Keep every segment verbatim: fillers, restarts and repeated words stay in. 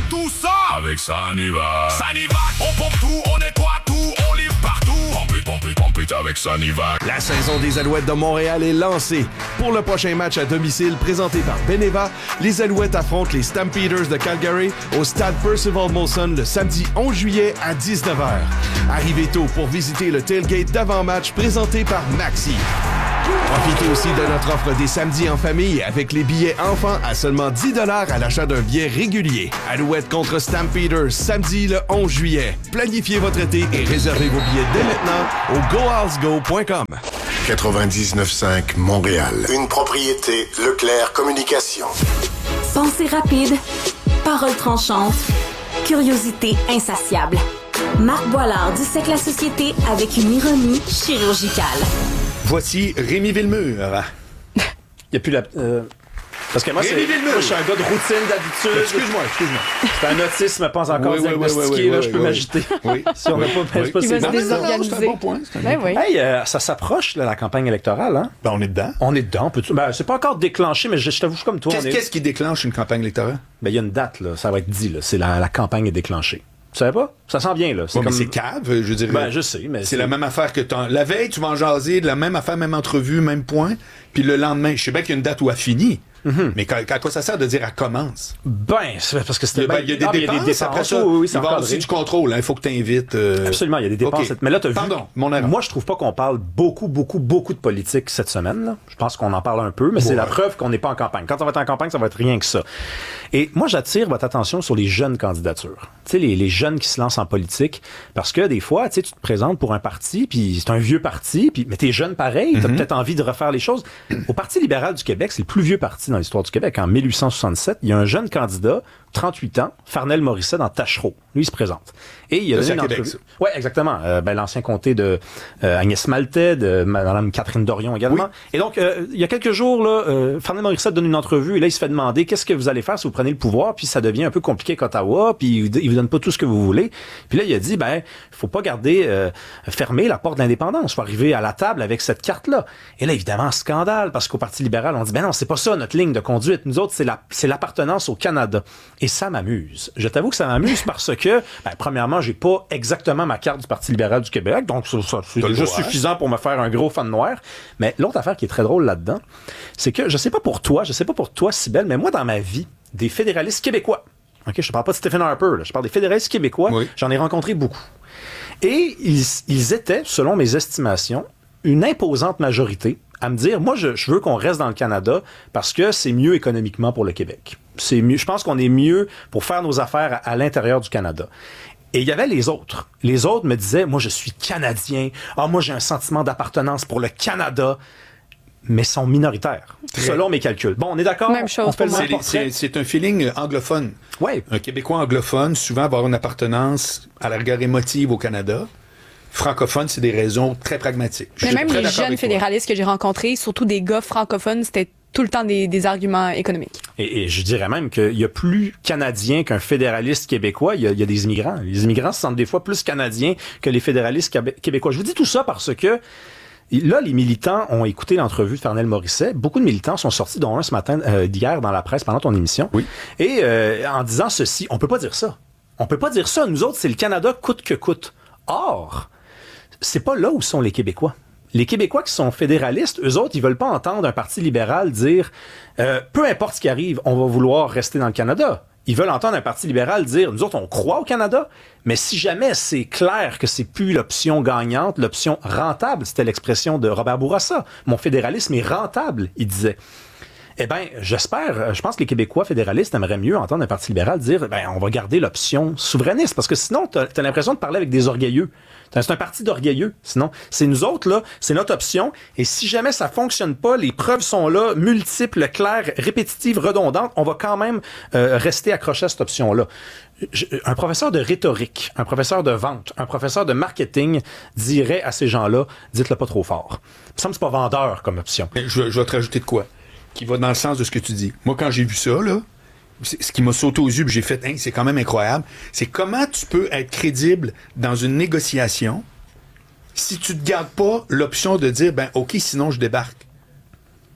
tout ça avec Sanivac. Sanivac, on pompe tout, on nettoie tout, on livre partout. Pompe it, pompe it, pompe it avec Sanivac. La saison des Alouettes de Montréal est lancée. Pour le prochain match à domicile présenté par Beneva, les Alouettes affrontent les Stampeders de Calgary au stade Percival Molson le samedi onze juillet à dix-neuf heures. Arrivez tôt pour visiter le tailgate d'avant-match présenté par Maxi. Profitez aussi de notre offre des samedis en famille avec les billets enfants à seulement dix dollars à l'achat d'un billet régulier. Alouette contre Stampeders, samedi le onze juillet. Planifiez votre été et réservez vos billets dès maintenant au go house go point com. quatre-vingt-dix-neuf cinq Montréal. Une propriété Leclerc Communication. Pensée rapide, parole tranchante, curiosité insatiable. Marc Boilard dissèque la société avec une ironie chirurgicale. Voici Rémi Villemur. Il n'y a plus la... Euh... Parce que moi, c'est, moi, je suis un gars de routine d'habitude. Excuse-moi, excuse-moi. C'est un autisme, pense encore oui, diagnostiqué. Oui, oui, oui, là, oui, je peux oui, m'agiter. Oui. Si on n'a pas... Oui. C'est pas Il va se désorganiser. C'est un bon point. C'est un Ben bon point. oui. Hey, euh, ça s'approche, là, la campagne électorale. Hein? Ben, on est dedans. On est dedans. Peut-tu... Ben, c'est pas encore déclenché, mais je, je t'avoue, je suis comme toi. Qu'est-ce, on est... qu'est-ce qui déclenche une campagne électorale? Ben, il y a une date, là. Ça va être dit, là. C'est la, la campagne est déclenchée. Tu savais pas? Ça s'en vient, là. C'est Ouais, comme... mais c'est cave, je veux dire. Ben, je sais, mais c'est, c'est... la même affaire que ton... La veille, tu vas en jaser, de la même affaire, même entrevue, même point. Puis le lendemain, je sais bien qu'il y a une date où elle finit. Mm-hmm. Mais quand, à quoi ça sert de dire elle commence? Ben, c'est parce que c'était... Il y a, ben, il y a des ah, dépenses, il y a des dépenses. après ça, oui, oui, il va y avoir aussi du contrôle. Il hein, faut que tu invites... Euh... Absolument, il y a des dépenses. Okay. Mais là, tu as vu... Pardon, mon erreur. Moi, je trouve pas qu'on parle beaucoup, beaucoup, beaucoup de politique cette semaine. Là. Je pense qu'on en parle un peu, mais ouais. C'est la preuve qu'on n'est pas en campagne. Quand on va être en campagne, ça va être rien que ça. Et moi, j'attire votre attention sur les jeunes candidatures. Tu sais, les, les jeunes qui se lancent en politique, parce que des fois, tu sais, tu te présentes pour un parti, puis c'est un vieux parti, puis mais t'es jeune pareil, t'as mm-hmm. peut-être envie de refaire les choses. Au Parti libéral du Québec, c'est le plus vieux parti dans l'histoire du Québec. En dix-huit cent soixante-sept, il y a un jeune candidat, trente-huit ans, Farnell Morisset dans Tachereau. Lui, il se présente. Et il y a c'est une à Québec, entrevue. Ouais, exactement. Euh, ben, l'ancien comté de euh, Agnès Maltais, de Mme Catherine Dorion également. Oui. Et donc, euh, il y a quelques jours, là, euh, Farnell Morisset donne une entrevue et là, il se fait demander qu'est-ce que vous allez faire si vous prenez le pouvoir, puis ça devient un peu compliqué qu'Ottawa, puis il vous donne pas tout ce que vous voulez. Puis là, il a dit, ben, faut pas garder euh, fermée la porte de l'indépendance. Faut arriver à la table avec cette carte-là. Et là, évidemment, scandale, parce qu'au Parti libéral, on dit, ben non, c'est pas ça notre ligne de conduite. Nous autres, c'est la, c'est l'appartenance au Canada. Et ça m'amuse. Je t'avoue que ça m'amuse parce que, ben, premièrement, j'ai pas exactement ma carte du Parti libéral du Québec, donc ça, ça, c'est déjà suffisant pour me faire un gros fan noir. Mais l'autre affaire qui est très drôle là-dedans, c'est que, je sais pas pour toi, je sais pas pour toi, Cybèle, mais moi, dans ma vie, des fédéralistes québécois, ok, je te parle pas de Stephen Harper, là, je parle des fédéralistes québécois, oui. J'en ai rencontré beaucoup. Et ils, ils étaient, selon mes estimations, une imposante majorité à me dire, moi, je, je veux qu'on reste dans le Canada parce que c'est mieux économiquement pour le Québec. C'est mieux, je pense qu'on est mieux pour faire nos affaires à, à l'intérieur du Canada. Et il y avait les autres. Les autres me disaient, moi, je suis Canadien. Ah, moi, j'ai un sentiment d'appartenance pour le Canada. Mais sont minoritaires, selon mes calculs. Bon, on est d'accord? Même chose. On fait le c'est, les, c'est, c'est un feeling anglophone. Ouais. Un Québécois anglophone, souvent, va avoir une appartenance à la rigueur émotive au Canada. Francophone, c'est des raisons très pragmatiques. Mais même les jeunes fédéralistes que j'ai rencontrés, surtout des gars francophones, c'était tout le temps des, des arguments économiques. Et, et je dirais même qu'il y a plus Canadiens qu'un fédéraliste québécois. Il y, a, il y a des immigrants. Les immigrants se sentent des fois plus Canadiens que les fédéralistes québécois. Je vous dis tout ça parce que là, les militants ont écouté l'entrevue de Farnell Morisset. Beaucoup de militants sont sortis, dont un ce matin, euh, d'hier, dans la presse, pendant ton émission. Oui. Et euh, en disant ceci, on peut pas dire ça. On peut pas dire ça. Nous autres, c'est le Canada coûte que coûte. Or, c'est pas là où sont les Québécois. Les Québécois qui sont fédéralistes, eux autres, ils veulent pas entendre un parti libéral dire euh, peu importe ce qui arrive, on va vouloir rester dans le Canada. Ils veulent entendre un parti libéral dire, nous autres, on croit au Canada, mais si jamais c'est clair que c'est plus l'option gagnante, l'option rentable, c'était l'expression de Robert Bourassa. Mon fédéralisme est rentable, il disait. Eh bien, j'espère, je pense que les Québécois fédéralistes aimeraient mieux entendre un parti libéral dire, ben, on va garder l'option souverainiste, parce que sinon, t'as, t'as l'impression de parler avec des orgueilleux. C'est un parti d'orgueilleux. Sinon, c'est nous autres, là, c'est notre option. Et si jamais ça fonctionne pas, les preuves sont là, multiples, claires, répétitives, redondantes, on va quand même euh, rester accroché à cette option-là. Je, un professeur de rhétorique, un professeur de vente, un professeur de marketing dirait à ces gens-là, dites-le pas trop fort. Il me semble que c'est pas vendeur comme option. Je, je vais te rajouter de quoi? Qui va dans le sens de ce que tu dis. Moi, quand j'ai vu ça, là, ce qui m'a sauté aux yeux, puis j'ai fait, hein, c'est quand même incroyable, c'est comment tu peux être crédible dans une négociation si tu te gardes pas l'option de dire, ben, OK, sinon je débarque.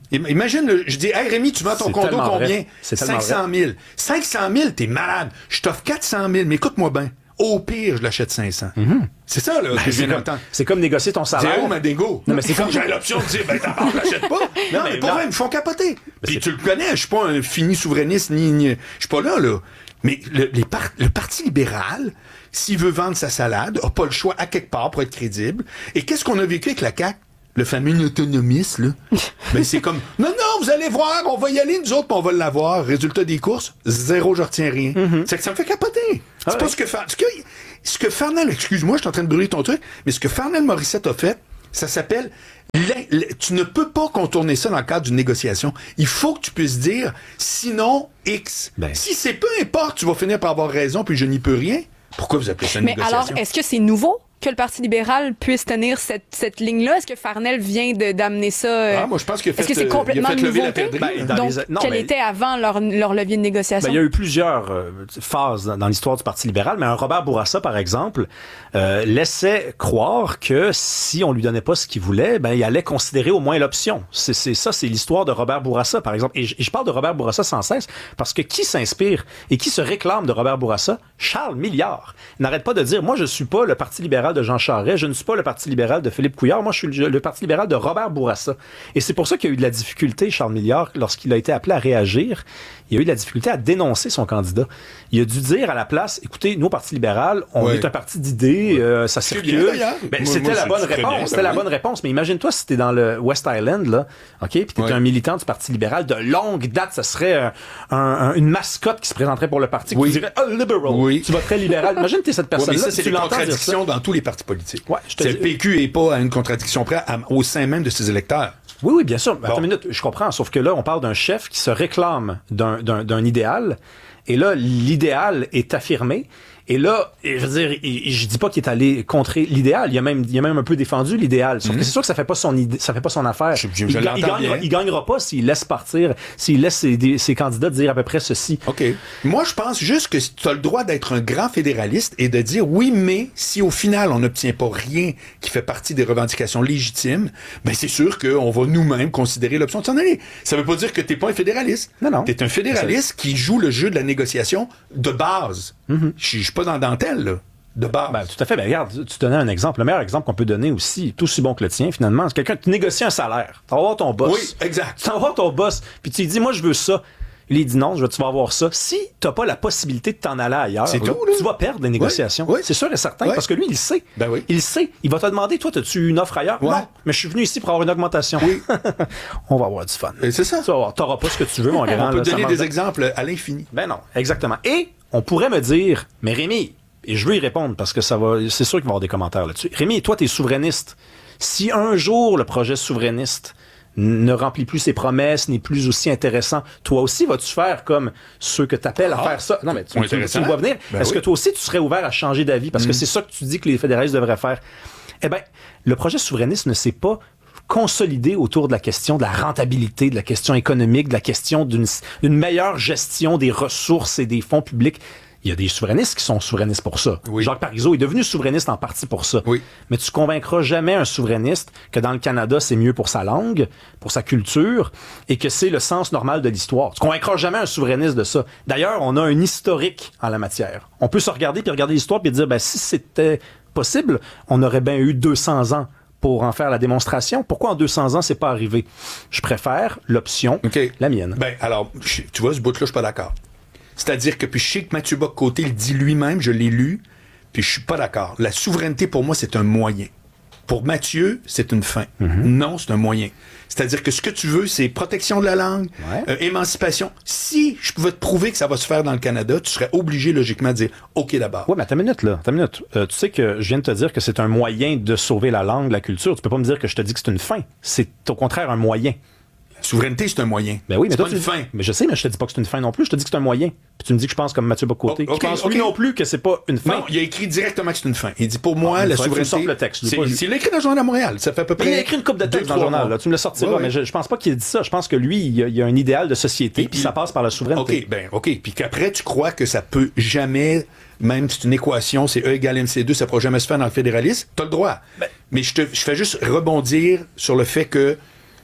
Imagine, le, je dis, hey Rémi, tu vends ton C'est condo tellement combien? vrai. C'est tellement cinq cent mille. cinq cent mille, t'es malade. Je t'offre quatre cent mille, mais écoute-moi bien. Au pire, je l'achète cinq cents. Mm-hmm. C'est ça, là, Ben, que je c'est viens comme- d'entendre. C'est comme négocier ton salaire. Zéro, ma dingo. Non, mais c'est Il faut comme- que j'ai l'option de dire, ben, d'abord, je l'achète pas. Non, mais, mais pour non. vrai, ils me font capoter. Puis c'est- tu le connais, je suis pas un fini souverainiste, ni, ni- je suis pas là, là. Mais le, les par- le Parti libéral, s'il veut vendre sa salade, a pas le choix à quelque part pour être crédible. Et qu'est-ce qu'on a vécu avec la C A Q? Le fameux autonomiste, là. Ben, c'est comme, non, non, vous allez voir, on va y aller, nous autres, puis on va l'avoir. Résultat des courses, zéro, je retiens rien. Mm-hmm. C'est que ça me fait capoter. C'est Ah pas ouais. ce que, Fa- ce que, ce que Farnell, excuse-moi, je suis en train de brûler ton truc, mais ce que Farnell Morissette a fait, ça s'appelle, l'in- l- tu ne peux pas contourner ça dans le cadre d'une négociation. Il faut que tu puisses dire, sinon, X. Ben. Si c'est peu importe, tu vas finir par avoir raison, puis je n'y peux rien. Pourquoi vous appelez ça une Mais négociation? alors, est-ce que c'est nouveau que le Parti libéral puisse tenir cette, cette ligne-là? Est-ce que Farnell vient de, d'amener ça? euh, Ah, moi, je pense qu'il a fait, Est-ce que c'est euh, complètement il a fait lever la nouveauté? perdrix. Ben, dans Donc, les- non, quel mais- était avant leur, leur levier de négociation? Ben, il y a eu plusieurs euh, phases dans, dans l'histoire du Parti libéral, mais un Robert Bourassa, par exemple, euh, laissait croire que si on lui donnait pas ce qu'il voulait, ben il allait considérer au moins l'option. C'est, c'est ça, c'est l'histoire de Robert Bourassa, par exemple. Et je, et je parle de Robert Bourassa sans cesse parce que qui s'inspire et qui se réclame de Robert Bourassa? Charles Milliard. Il n'arrête pas de dire, moi je suis pas le Parti libéral de Jean Charest, je ne suis pas le Parti libéral de Philippe Couillard, moi je suis le, le Parti libéral de Robert Bourassa. Et c'est pour ça qu'il y a eu de la difficulté, Charles Milliard, lorsqu'il a été appelé à réagir, il y a eu de la difficulté à dénoncer son candidat. Il a dû dire à la place, écoutez, nous, au Parti libéral, on Ouais. est un parti d'idées, euh, ça C'est circule. bien, d'ailleurs. Ben, Moi- c'était moi, la je- bonne je très réponse. bien, C'était ben la oui. bonne réponse. Mais imagine-toi si t'es dans le West Island, là, OK, puis t'es Ouais. un militant du Parti libéral de longue date, ça serait un- un- un- une mascotte qui se présenterait pour le parti, Oui. qui dirait, oh, liberal. Oui. Tu vas très libéral. Imagine t'es cette Ouais, mais personne-là, ça, c'est tu des l'entends dire ça. contradictions dans tous les partis politiques. Ouais, je te C'est dis- le P Q est pas à une contradiction près à- au sein même de ses électeurs. Oui, oui, bien sûr. Attends Bon. une minute, je comprends. Sauf que là, on parle d'un chef qui se réclame d'un, d'un, d'un idéal. Et là, l'idéal est affirmé. Et là, et je veux dire, il- je dis pas qu'il est allé contrer l'idéal. Il a même, il a même un peu défendu l'idéal. Sauf que c'est sûr que ça fait pas son idée, ça fait pas son affaire. Je- je- il, je ga- il l'entends gagnera, bien. il gagnera pas s'il laisse partir, s'il laisse ses, des- ses candidats dire à peu près ceci. OK. Moi, je pense juste que tu as le droit d'être un grand fédéraliste et de dire oui, mais si au final, on n'obtient pas rien qui fait partie des revendications légitimes, ben c'est sûr qu'on va nous-mêmes considérer l'option de s'en aller. Ça veut pas dire que t'es pas un fédéraliste. Non, non. T'es un fédéraliste qui joue le jeu de la négociation de base. Je je suis pas dans la dentelle, là. De base. Ben, tout à fait. Ben, regarde, tu- tu donnais un exemple. Le meilleur exemple qu'on peut donner aussi, tout aussi bon que le tien, finalement, c'est quelqu'un qui négocie un salaire. Tu vas voir ton boss. Oui, exact. Tu vas voir ton boss, puis tu lui dis, moi, je veux ça. Il dit non, je veux, tu vas avoir ça. Si tu n'as pas la possibilité de t'en aller ailleurs, C'est là, tout, là. tu vas perdre les négociations. oui. C'est sûr et certain, Oui. parce que lui, il le sait. Ben oui. Il le sait. Il va te demander, toi, as-tu une offre ailleurs? Ouais. Non, mais je suis venu ici pour avoir une augmentation. Oui. On va avoir du fun. Et c'est ça. Tu vas voir, t'auras pas ce que tu veux, mon grand. On peut là, ça donner marche. des exemples à l'infini. Ben non, exactement. Et on pourrait me dire, mais Rémi, et je veux y répondre parce que ça va, c'est sûr qu'il va y avoir des commentaires là-dessus. Rémi, toi, t'es souverainiste. Si un jour le projet souverainiste ne remplit plus ses promesses, n'est plus aussi intéressant, toi aussi vas-tu faire comme ceux que t'appelles à Ah, faire ça? Non, mais tu, c'est tu- tu intéressant. me vois venir. Ben Est-ce oui. que toi aussi tu serais ouvert à changer d'avis? Parce que c'est ça que tu dis que les fédéralistes devraient faire. Eh bien, le projet souverainiste ne s'est pas consolidé autour de la question de la rentabilité, de la question économique, de la question d'une d'une meilleure gestion des ressources et des fonds publics. Il y a des souverainistes qui sont souverainistes pour ça. Oui. Jacques Parizeau est devenu souverainiste en partie pour ça. Oui. Mais tu convaincras jamais un souverainiste que dans le Canada, c'est mieux pour sa langue, pour sa culture, et que c'est le sens normal de l'histoire. Tu convaincras jamais un souverainiste de ça. D'ailleurs, on a un historique en la matière. On peut se regarder puis regarder l'histoire puis dire, ben, si c'était possible, on aurait bien eu deux cents ans pour en faire la démonstration. Pourquoi en deux cents ans, c'est pas arrivé? Je préfère l'option, OK. la mienne. Ben, alors, je- tu vois, ce bout-là, je suis pas d'accord. C'est-à-dire que, puis je sais que Mathieu Bock-Côté le dit lui-même, je l'ai lu, puis je suis pas d'accord. La souveraineté, pour moi, c'est un moyen. Pour Mathieu, c'est une fin. Non, c'est un moyen. C'est-à-dire que ce que tu veux, c'est protection de la langue, Ouais. euh, émancipation. Si je pouvais te prouver que ça va se faire dans le Canada, tu serais obligé, logiquement, de dire OK d'abord. Ouais, mais attends une minute, là. Attends une minute. Euh, tu sais que je viens de te dire que c'est un moyen de sauver la langue, la culture. Tu peux pas me dire que je te dis que c'est une fin. C'est au contraire un moyen. La souveraineté, c'est un moyen. Ben oui, mais c'est toi, pas tu une dis- fin. Mais je sais, mais je te dis pas que c'est une fin non plus. Je te dis que c'est un moyen. Puis tu me dis que je pense comme Mathieu Bock-Côté. Oh, ok, qui pense ok. lui non plus que c'est pas une fin. Non, il a écrit directement que c'est une fin. Il dit, pour moi, Ah, il la faudrait que tu me souveraineté... sortes le texte, lui, C'est- pas lui. c'est- Il l'a écrit dans le Journal de Montréal. Ça fait à peu près... Il a écrit une coupe de deux, texte dans le trois journal. mois. Là. Tu me le sortiras, Ouais, ouais. mais je, je pense pas qu'il ait dit ça. Je pense que lui, il y a, il y a un idéal de société, puis il- ça passe par la souveraineté. OK, ben, OK. Puis qu'après, tu crois que ça peut jamais, même si c'est une équation, c'est E égale M C deux, ça pourra jamais se faire dans le fédéralisme, t'as le droit. Ben- Mais je te, je fais juste rebondir sur le fait que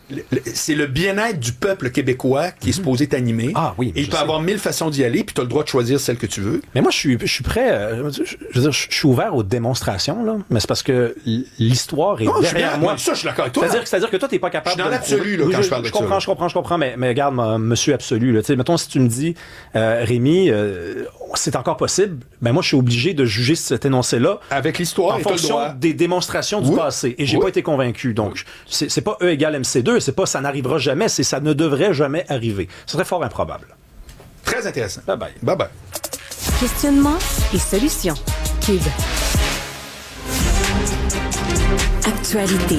le, le, c'est le bien-être du peuple québécois qui est supposé t'animer. Ah oui, Et il je peut sais. avoir mille façons d'y aller, puis tu as le droit de choisir celle que tu veux. Mais moi, je suis, je suis prêt. euh, je, je veux dire, je suis ouvert aux démonstrations, là. Mais c'est parce que l'histoire est Non, je suis derrière bien, moi. moi, ça, je suis d'accord avec toi. C'est-à-dire, c'est-à-dire que toi, t'es pas capable. Je suis dans de me l'absolu, prouver. là, Oui, quand je parle de je ça, comprends, là. je comprends, je comprends. Mais, mais regarde, moi, monsieur absolu, là. Tu sais, mettons, si tu me dis, euh, Rémi, euh, c'est encore possible, ben moi, je suis obligé de juger cet énoncé-là. Avec l'histoire, En et t'as le fonction droit. des démonstrations du Oui. passé. Et j'ai Oui. pas été convaincu. Donc, c'est, c'est pas E égale M C deux, c'est pas ça n'arrivera jamais, c'est ça ne devrait jamais arriver. Ce serait fort improbable. Très intéressant. Bye bye. Bye bye. Questionnement et solutions. Cube. Actualité.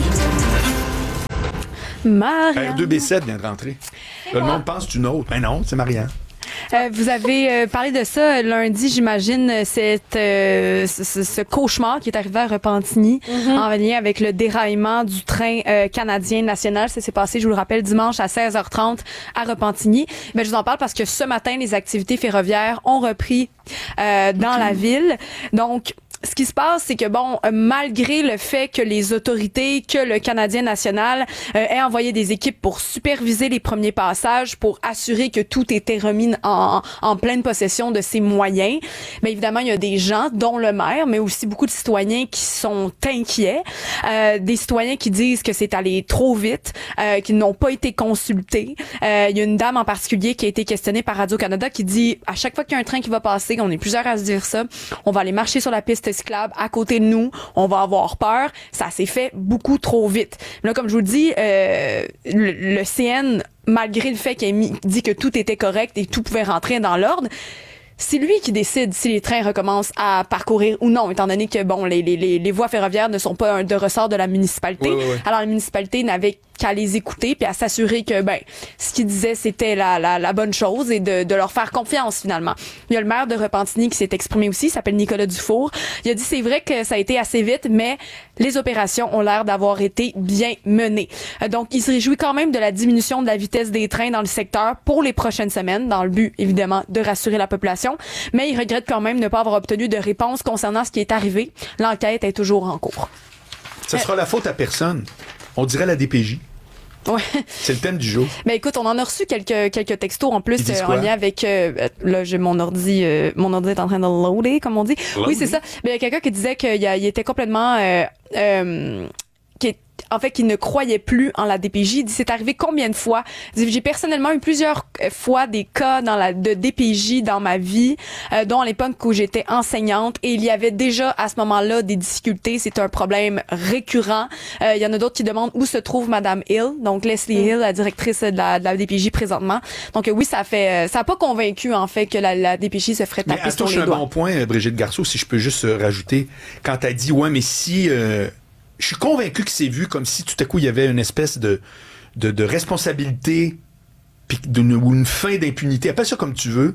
Marianne. R deux B sept vient de rentrer. Là, le monde pense que c'est une autre. Mais non, c'est Marianne. Euh, vous avez euh, parlé de ça lundi, j'imagine, cette, euh, ce, ce- ce cauchemar qui est arrivé à Repentigny en lien avec le déraillement du train euh, canadien national. Ça s'est passé, je vous le rappelle, dimanche à seize heures trente à Repentigny. Mais je vous en parle parce que ce matin, les activités ferroviaires ont repris euh, dans la ville. Donc, ce qui se passe, c'est que, bon, euh, malgré le fait que les autorités, que le Canadien national euh, ait envoyé des équipes pour superviser les premiers passages, pour assurer que tout était remis en, en pleine possession de ses moyens, mais évidemment, il y a des gens, dont le maire, mais aussi beaucoup de citoyens qui sont inquiets, euh, des citoyens qui disent que c'est allé trop vite, euh, qu'ils n'ont pas été consultés. Euh, il y a une dame en particulier qui a été questionnée par Radio-Canada qui dit, à chaque fois qu'il y a un train qui va passer, on est plusieurs à se dire ça, on va aller marcher sur la piste cyclable à côté de nous, on va avoir peur. Ça s'est fait beaucoup trop vite. Là, comme je vous le dis, euh, le, le C N, malgré le fait qu'il ait mis, dit que tout était correct et tout pouvait rentrer dans l'ordre, c'est lui qui décide si les trains recommencent à parcourir ou non, étant donné que bon, les, les, les, les voies ferroviaires ne sont pas un, de ressort de la municipalité. Oui, oui, oui. Alors la municipalité n'avait qu'à les écouter puis à s'assurer que ben ce qu'ils disaient c'était la, la, la bonne chose et de, de leur faire confiance finalement. Il y a le maire de Repentigny qui s'est exprimé aussi, il s'appelle Nicolas Dufour. Il a dit c'est vrai que ça a été assez vite, mais les opérations ont l'air d'avoir été bien menées. Euh, donc il se réjouit quand même de la diminution de la vitesse des trains dans le secteur pour les prochaines semaines, dans le but évidemment de rassurer la population, mais il regrette quand même ne pas avoir obtenu de réponse concernant ce qui est arrivé. L'enquête est toujours en cours. Ça sera la faute à personne. On dirait la D P J. Ouais. C'est le thème du jour. Ben écoute, on en a reçu quelques quelques textos en plus Ils disent euh, en quoi? lien avec euh, là j'ai mon ordi euh, mon ordi est en train de loader comme on dit. Loader. Oui, c'est ça. Ben il y a quelqu'un qui disait qu'il y a- il était complètement euh, euh, qui est en fait, qu'il ne croyait plus en la D P J. Il dit, c'est arrivé combien de fois? Il dit, j'ai personnellement eu plusieurs euh, fois des cas dans la, de D P J dans ma vie, euh, dont à l'époque où j'étais enseignante, et il y avait déjà à ce moment-là des difficultés. C'est un problème récurrent. Euh, il y en a d'autres qui demandent où se trouve Madame Hill, donc Leslie Hill, la directrice de la, de la D P J présentement. Donc euh, oui, ça fait, euh, ça a pas convaincu en fait que la, la D P J se ferait Mais taper elle sur touche les un doigts. bon point, euh, Brigitte Garceau, si je peux juste euh, rajouter. Quand elle dit, ouais, mais si... euh, je suis convaincu que c'est vu comme si tout à coup il y avait une espèce de, de, de responsabilité puis d'une- ou une fin d'impunité. Appelle ça comme tu veux.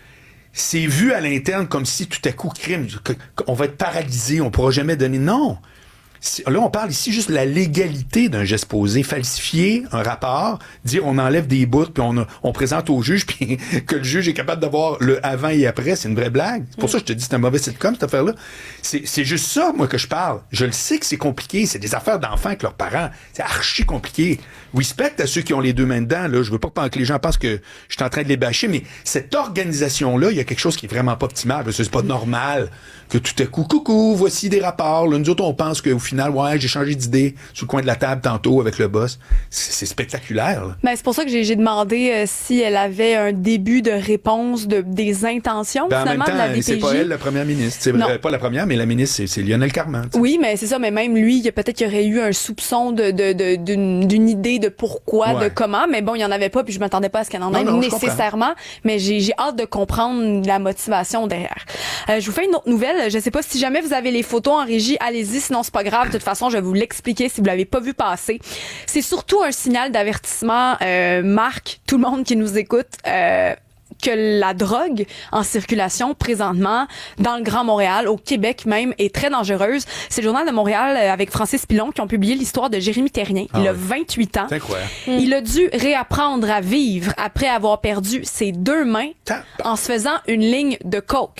C'est vu à l'interne comme si tout à coup, crime, que- qu'on va être paralysé, on pourra jamais donner. Non! C'est- Là, on parle ici juste de la légalité d'un geste posé. Falsifier un rapport, dire on enlève des bouts, puis on, a- on présente au juge, puis que le juge est capable d'avoir le avant et après, c'est une vraie blague. C'est pour ça que je te dis c'est un mauvais sitcom, cette affaire-là. C'est c'est juste ça, moi, que je parle. Je le sais que c'est compliqué. C'est des affaires d'enfants avec leurs parents. C'est archi compliqué. Respect à ceux qui ont les deux mains dedans. Là. Je veux pas que les gens pensent que je suis en train de les bâcher, mais cette organisation-là, il y a quelque chose qui est vraiment pas optimal. Parce que c'est pas normal que tout à coup, coucou, voici des rapports. Là, nous autres, on pense qu'au final, ouais, j'ai changé d'idée sur le coin de la table tantôt avec le boss. C'est c'est spectaculaire. Là. Ben, c'est pour ça que j'ai j'ai demandé euh, si elle avait un début de réponse de des intentions Ben, en même finalement de la temps, D P J. c'est pas elle la première ministre. C'est Non. vrai, pas la première, mais la ministre, c'est- c'est Lionel Carman. tu sais. Oui, mais c'est ça. Mais même lui, il y a peut-être qu'il y aurait eu un soupçon de de de- d'une d'une idée de pourquoi, Ouais. de comment. Mais bon, il y en avait pas, puis je m'attendais pas à ce qu'il y en ait Non, non, je nécessairement. Mais j'ai j'ai hâte de comprendre la motivation derrière. Euh, je vous fais une autre nouvelle. Je sais pas si jamais vous avez les photos en régie, allez-y. Sinon, c'est pas grave. De toute façon, je vais vous l'expliquer si vous l'avez pas vu passer. C'est surtout un signal d'avertissement. Euh, Marc, tout le monde qui nous écoute. Euh, que la drogue en circulation présentement dans le Grand Montréal, au Québec même, est très dangereuse. C'est le Journal de Montréal euh, avec Francis Pilon qui ont publié l'histoire de Jérémy Terrien. Ah il a oui. vingt-huit ans. C'est incroyable. Il a dû réapprendre à vivre après avoir perdu ses deux mains Tabarnak. en se faisant une ligne de coke.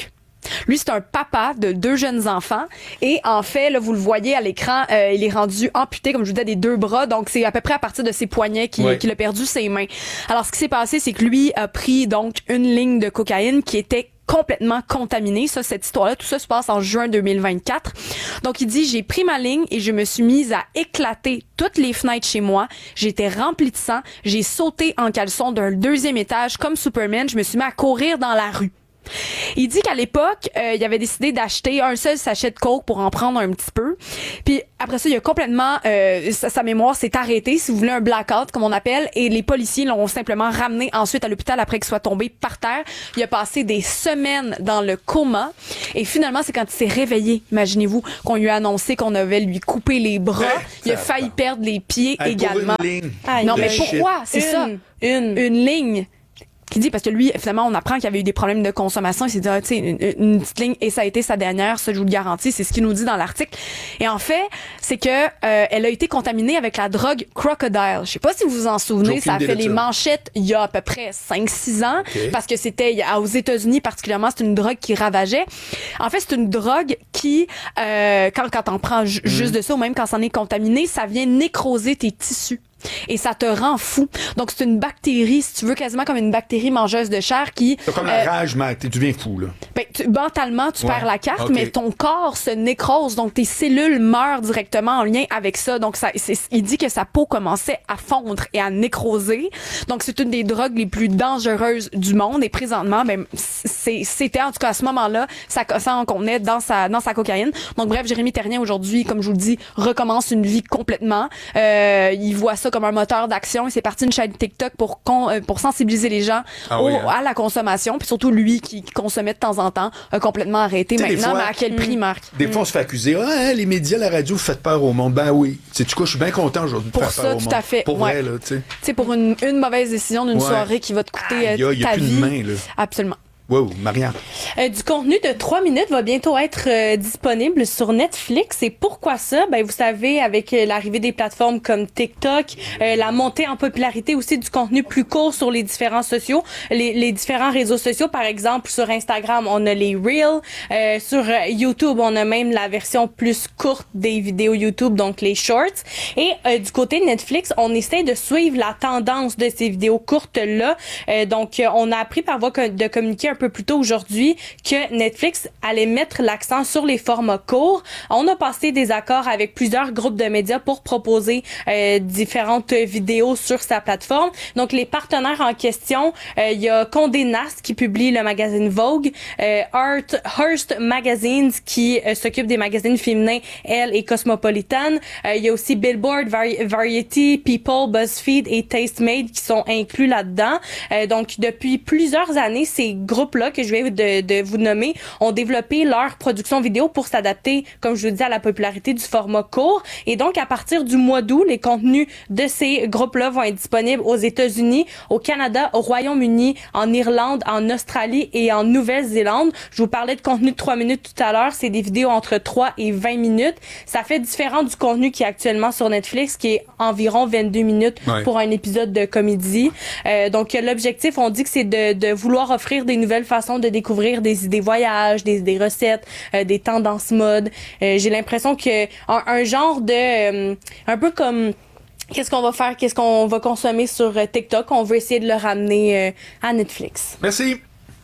Lui, c'est un papa de deux jeunes enfants. Et en fait, là, vous le voyez à l'écran, euh, il est rendu amputé, comme je vous disais, des deux bras. Donc, c'est à peu près à partir de ses poignets qu'il, ouais. qu'il a perdu ses mains. Alors, ce qui s'est passé, c'est que lui a pris donc une ligne de cocaïne qui était complètement contaminé. Ça, cette histoire-là, tout ça se passe en juin deux mille vingt-quatre. Donc, il dit, j'ai pris ma ligne et je me suis mise à éclater toutes les fenêtres chez moi. J'étais remplie de sang. J'ai sauté en caleçon d'un deuxième étage comme Superman. Je me suis mis à courir dans la rue. Il dit qu'à l'époque, euh, il avait décidé d'acheter un seul sachet de coke pour en prendre un petit peu. Puis après ça, il a complètement... Euh, sa, sa mémoire s'est arrêtée, si vous voulez, un blackout, comme on appelle, et les policiers l'ont simplement ramené ensuite à l'hôpital après qu'il soit tombé par terre. Il a passé des semaines dans le coma. Et finalement, c'est quand il s'est réveillé, imaginez-vous, qu'on lui a annoncé qu'on avait lui coupé les bras. Ouais, il a failli perdre les pieds hey, également. Pour une ligne. Ah, non, mais shit. pourquoi? C'est une, ça. Une. Une ligne. Qui dit, parce que lui, finalement, on apprend qu'il y avait eu des problèmes de consommation. Il s'est dit, ah, tu sais, une, une petite ligne, et ça a été sa dernière, ça, je vous le garantis. C'est ce qu'il nous dit dans l'article. Et en fait, c'est que euh, elle a été contaminée avec la drogue Crocodile. Je sais pas si vous vous en souvenez, ça a fait les manchettes il y a à peu près cinq six ans. Okay. Parce que c'était, aux États-Unis particulièrement, c'est une drogue qui ravageait. En fait, c'est une drogue qui, euh, quand, quand on prend j- mm. juste de ça, ou même quand ça en est contaminé, ça vient nécroser tes tissus. Et ça te rend fou. Donc, c'est une bactérie, si tu veux, quasiment comme une bactérie mangeuse de chair qui... C'est comme euh, la rage, mais tu deviens fou, là. Ben, tu, mentalement, tu ouais. perds la carte, okay. mais ton corps se nécrose. Donc, tes cellules meurent directement en lien avec ça. Donc, ça, c'est, il dit que sa peau commençait à fondre et à nécroser. Donc, c'est une des drogues les plus dangereuses du monde. Et présentement, ben, c'est, c'était, en tout cas, à ce moment-là, ça, ça en contenait dans sa, dans sa cocaïne. Donc, bref, Jérémy Thérien, aujourd'hui, comme je vous le dis, recommence une vie complètement. Euh, il voit ça comme un moteur d'action. Il s'est parti une chaîne TikTok pour con, euh, pour sensibiliser les gens ah au, oui, hein. à la consommation. Puis surtout, lui, qui, qui consommait de temps en temps, a complètement arrêté. T'sais, maintenant, fois, mais à quel prix, Marc? Des fois, on se fait accuser. Ah, les médias, la radio, vous faites peur au monde. Ben oui. Tu sais quoi, je suis bien content aujourd'hui de pour faire ça, peur au monde. Pour ça, tout à fait. Pour ouais. vrai, là, tu sais. Tu sais, pour une, une mauvaise décision d'une ouais. soirée qui va te coûter ah, y a, y a ta plus vie. De main, là. Absolument. Wow, Marianne. Euh, du contenu de trois minutes va bientôt être euh, disponible sur Netflix. Et pourquoi ça? Ben, vous savez, avec euh, l'arrivée des plateformes comme TikTok, euh, la montée en popularité aussi du contenu plus court sur les différents sociaux, les, les différents réseaux sociaux. Par exemple, sur Instagram, on a les Reels. Euh, sur YouTube, on a même la version plus courte des vidéos YouTube, donc les Shorts. Et euh, du côté de Netflix, on essaie de suivre la tendance de ces vidéos courtes-là. Euh, donc, euh, on a appris par voie de communiquer un peu plus tôt aujourd'hui que Netflix allait mettre l'accent sur les formats courts. On a passé des accords avec plusieurs groupes de médias pour proposer euh, différentes vidéos sur sa plateforme. Donc, les partenaires en question, euh, il y a Condé Nast qui publie le magazine Vogue, euh, Art, Hearst Magazines qui euh, s'occupe des magazines féminins, Elle et Cosmopolitan. Euh, il y a aussi Billboard, Vari- Variety, People, BuzzFeed et Tastemade qui sont inclus là-dedans. Euh, donc, depuis plusieurs années, ces groupes là que je vais de, de vous nommer ont développé leur production vidéo pour s'adapter, comme je vous dis, à la popularité du format court. Et donc, à partir du mois d'août, les contenus de ces groupes-là vont être disponibles aux États-Unis, au Canada, au Royaume-Uni, en Irlande, en Australie et en Nouvelle-Zélande. Je vous parlais de contenu de trois minutes tout à l'heure. C'est des vidéos entre trois et vingt minutes. Ça fait différent du contenu qui est actuellement sur Netflix, qui est environ vingt-deux minutes ouais. pour un épisode de comédie. Euh, donc, l'objectif, on dit que c'est de, de vouloir offrir des nouvelles façons de découvrir des idées voyage, des idées recettes, euh, des tendances mode. Euh, j'ai l'impression que un, un genre de... Euh, un peu comme... Qu'est-ce qu'on va faire? Qu'est-ce qu'on va consommer sur euh, TikTok? On veut essayer de le ramener euh, à Netflix. Merci.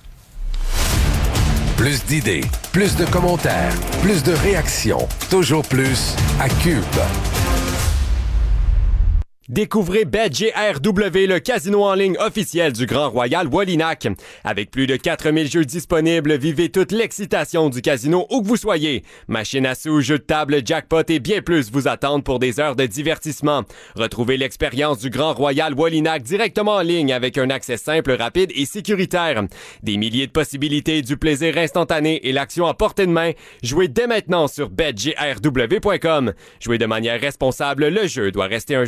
Plus d'idées, plus de commentaires, plus de réactions. Toujours plus à Cube. Découvrez BetGRW, le casino en ligne officiel du Grand Royal Wallinac. Avec plus de quatre mille jeux disponibles, vivez toute l'excitation du casino où que vous soyez. Machines à sous, jeux de table, jackpot et bien plus vous attendent pour des heures de divertissement. Retrouvez l'expérience du Grand Royal Wallinac directement en ligne avec un accès simple, rapide et sécuritaire. Des milliers de possibilités, du plaisir instantané et l'action à portée de main. Jouez dès maintenant sur bet G R W point com. Jouez de manière responsable, le jeu doit rester un jeu. Euh...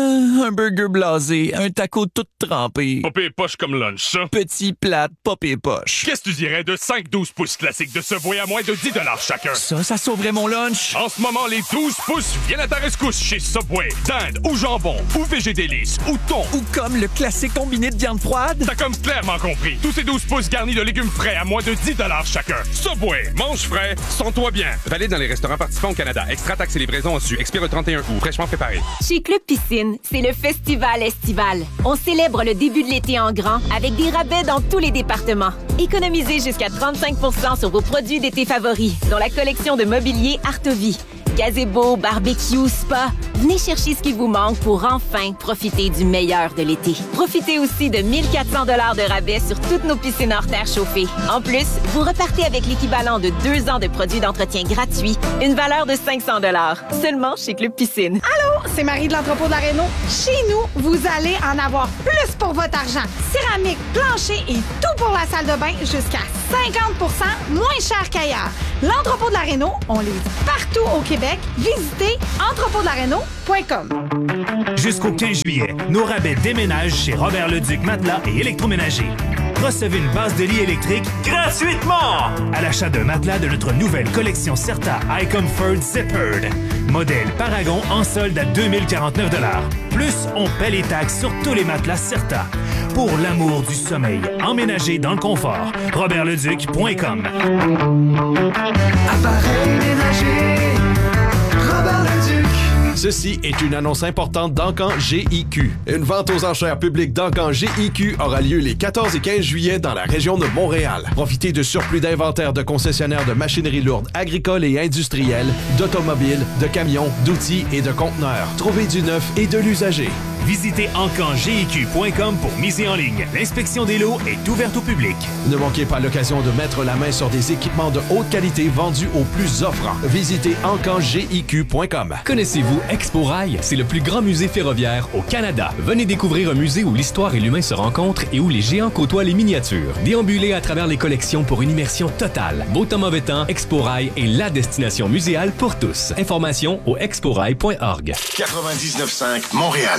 Euh, un burger blasé, un taco tout trempé. Popé poche comme lunch, ça. Petit plat, popé poche. Qu'est-ce que tu dirais de cinq douze pouces classiques de Subway à moins de dix dollars chacun? Ça, ça sauverait mon lunch. En ce moment, les douze pouces viennent à ta rescousse chez Subway. Dinde ou jambon ou végé délice ou thon. Ou comme le classique combiné de viande froide. T'as comme clairement compris. Tous ces douze pouces garnis de légumes frais à moins de dix dollars chacun. Subway, mange frais, sens-toi bien. Valide dans les restaurants participants au Canada. Extra taxes et livraison en su. Expire le trente et un août. Fraîchement préparé. Chez Club Piscine, c'est le festival estival. On célèbre le début de l'été en grand avec des rabais dans tous les départements. Économisez jusqu'à trente-cinq pour cent sur vos produits d'été favoris, dont la collection de mobilier Artovie. Gazebo, barbecue, spa. Venez chercher ce qui vous manque pour enfin profiter du meilleur de l'été. Profitez aussi de mille quatre cents dollars de rabais sur toutes nos piscines hors terre chauffées. En plus, vous repartez avec l'équivalent de deux ans de produits d'entretien gratuits, une valeur de cinq cents dollars. Seulement chez Club Piscine. Allô, c'est Marie de l'entrepôt de la Réno. Chez nous, vous allez en avoir plus pour votre argent. Céramique, plancher et tout pour la salle de bain jusqu'à cinquante pour cent moins cher qu'ailleurs. L'entrepôt de la Réno, on livre partout au Québec. Visitez entrepôt de la réno point com. Jusqu'au quinze juillet, nos rabais déménagent chez Robert Leduc Matelas et Électroménager. Recevez une base de lit électrique gratuitement à l'achat d'un matelas de notre nouvelle collection Certa iComfort Zippered. Modèle Paragon en solde à deux mille quarante-neuf dollars. Plus, on paie les taxes sur tous les matelas Certa. Pour l'amour du sommeil, emménagé dans le confort. robert leduc point com. Appareil ménager, Robert Leduc. Ceci est une annonce importante d'Encan G I Q. Une vente aux enchères publiques d'Encan G I Q aura lieu les quatorze et quinze juillet dans la région de Montréal. Profitez de surplus d'inventaire de concessionnaires de machinerie lourde agricole et industrielle, d'automobiles, de camions, d'outils et de conteneurs. Trouvez du neuf et de l'usager. Visitez encan g i q point com pour miser en ligne. L'inspection des lots est ouverte au public. Ne manquez pas l'occasion de mettre la main sur des équipements de haute qualité vendus aux plus offrants. Visitez encan g i q point com. Connaissez-vous Expo Rail? C'est le plus grand musée ferroviaire au Canada. Venez découvrir un musée où l'histoire et l'humain se rencontrent et où les géants côtoient les miniatures. Déambulez à travers les collections pour une immersion totale. Beau temps, mauvais temps, Expo Rail est la destination muséale pour tous. Informations au expo rail point org. quatre-vingt-dix-neuf cinq Montréal.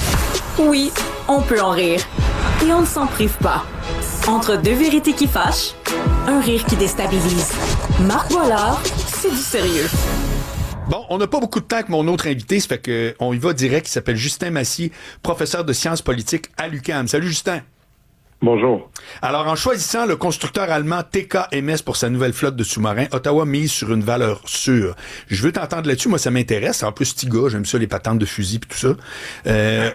Oui, on peut en rire. Et on ne s'en prive pas. Entre deux vérités qui fâchent, un rire qui déstabilise. Marc Boilard, c'est du sérieux. Bon, on n'a pas beaucoup de temps avec mon autre invité, ça fait qu'on y va direct, il s'appelle Justin Massy, professeur de sciences politiques à l'U Q A M. Salut Justin. Bonjour. Alors, en choisissant le constructeur allemand T K M S pour sa nouvelle flotte de sous-marins, Ottawa mise sur une valeur sûre. Je veux t'entendre là-dessus, moi ça m'intéresse. En plus, petit gars, j'aime ça, les patentes de fusil et tout ça. Euh,